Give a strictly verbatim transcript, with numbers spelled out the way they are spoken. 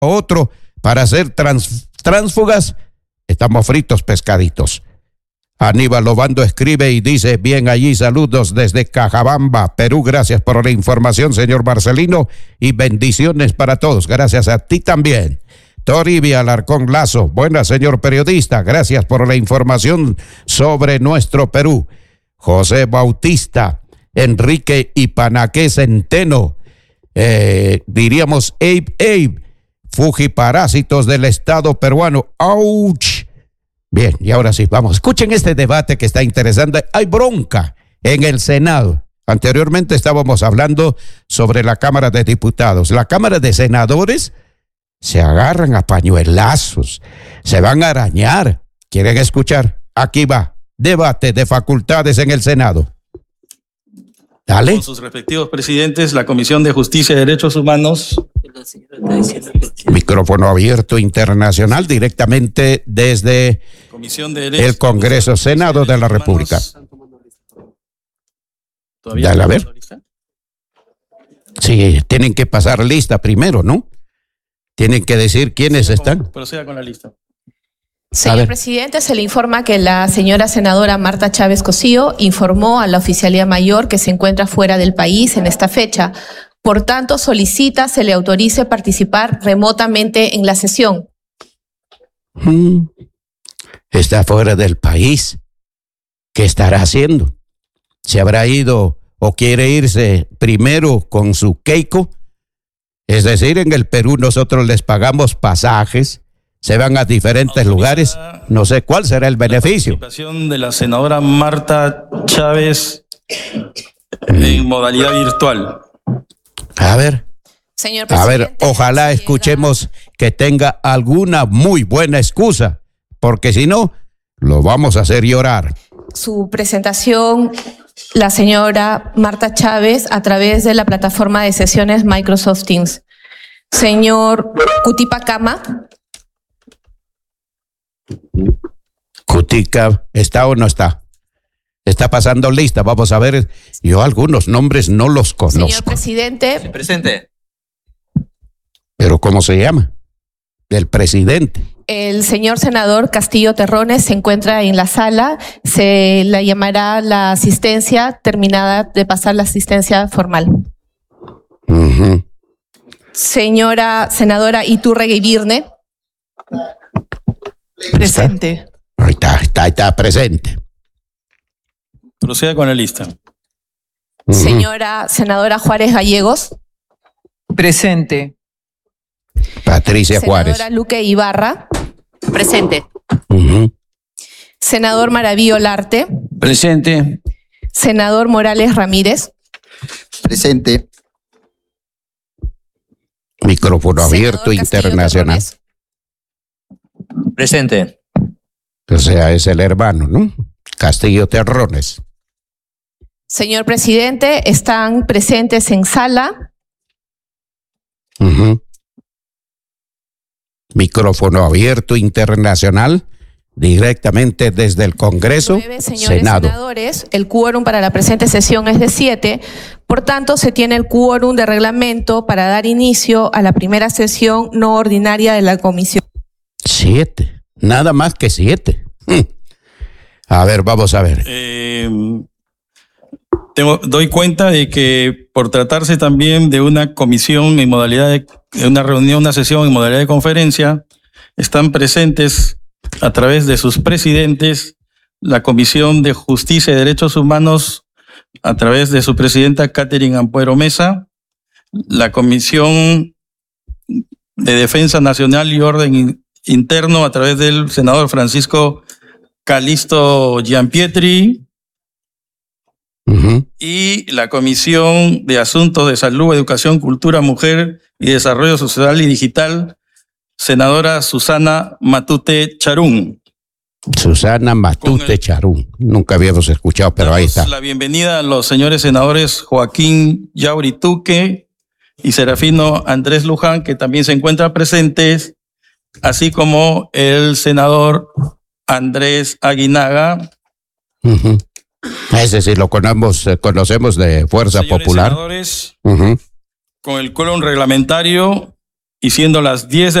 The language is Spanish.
otro para ser trans, tránsfugas, estamos fritos pescaditos. Aníbal Obando escribe y dice, bien allí, saludos desde Cajabamba, Perú, gracias por la información, señor Marcelino, y bendiciones para todos, gracias a ti también. Toribia Alarcón Lazo, buenas, señor periodista, gracias por la información sobre nuestro Perú. José Bautista, Enrique Ipanaque Centeno, eh, diríamos Abe Abe, fujiparásitos del Estado peruano, ¡auch! Bien, y ahora sí, vamos, escuchen este debate que está interesante. Hay bronca en el Senado. Anteriormente estábamos hablando sobre la Cámara de Diputados. La Cámara de Senadores se agarran a pañuelazos, se van a arañar. ¿Quieren escuchar? Aquí va, debate de facultades en el Senado. Dale. Con sus respectivos presidentes, la Comisión de Justicia y Derechos Humanos. Micrófono abierto internacional directamente desde Comisión de Derechos, el Congreso Senado de la República. ¿Todavía Dale, a no ver. Sí, tienen que pasar lista primero, ¿no? Tienen que decir quiénes Proceda están. con, proceda con la lista. Señor presidente, se le informa que la señora senadora Marta Chávez Cosío informó a la Oficialía Mayor que se encuentra fuera del país en esta fecha. Por tanto, solicita se le autorice participar remotamente en la sesión. Hmm. Está fuera del país. ¿Qué estará haciendo? ¿Se habrá ido o quiere irse primero con su Keiko? Es decir, en el Perú nosotros les pagamos pasajes, se van a diferentes lugares, no sé cuál será el beneficio. La participación de la senadora Marta Chávez en modalidad virtual. A ver, Señor a ver, presidente, ojalá escuchemos que tenga alguna muy buena excusa, porque si no, lo vamos a hacer llorar. su presentación, la señora Marta Chávez, a través de la plataforma de sesiones Microsoft Teams. Señor Cutipa Cama. Cutica, ¿está o no está? Está pasando lista, vamos a ver. Yo algunos nombres no los conozco. Señor presidente. Sí, presente. ¿Pero cómo se llama? Del presidente. El señor senador Castillo Terrones se encuentra en la sala. Se le llamará la asistencia terminada de pasar la asistencia formal. Uh-huh. Señora senadora Iturragui Virne. Presente. Ahí está, está, está presente. Proceda con la lista. Uh-huh. Señora senadora Juárez Gallegos. Presente. Patricia Juárez. Senadora Luque Ibarra. Presente. Uh-huh. Senador Maraví Olarte. Presente. Senador Morales Ramírez. Presente. Micrófono abierto Senador Castillo internacional. Terrones. Presente. O sea, es el hermano, ¿no? Castillo Terrones. Señor presidente, están presentes en sala. Uh-huh. Micrófono abierto internacional, directamente desde el Congreso, Nueve señores Senado. senadores, el quórum para la presente sesión es de siete, por tanto se tiene el quórum de reglamento para dar inicio a la primera sesión no ordinaria de la comisión. Siete, nada más que siete. Hmm. A ver, vamos a ver. Eh, tengo, doy cuenta de que por tratarse también de una comisión en modalidad de, de una reunión, una sesión en modalidad de conferencia, están presentes a través de sus presidentes la Comisión de Justicia y Derechos Humanos a través de su presidenta Catherine Ampuero Mesa, la Comisión de Defensa Nacional y Orden Interno a través del senador Francisco Calisto Gianpietri, Uh-huh. y la Comisión de Asuntos de Salud, Educación, Cultura, Mujer y Desarrollo Social y Digital, senadora Susana Matute Charún. Susana Matute el, Charún. Nunca habíamos escuchado, pero ahí está. La bienvenida a los señores senadores Joaquín Yaurituque y Serafino Andrés Luján, que también se encuentran presentes, así como el senador Andrés Aguinaga. Uh-huh. Ese sí lo conocemos, conocemos de Fuerza Señores Popular. Senadores, Uh-huh. con el quórum reglamentario y siendo las diez de